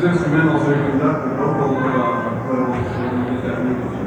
instrumentals, even that, the vocal pedals, get that music.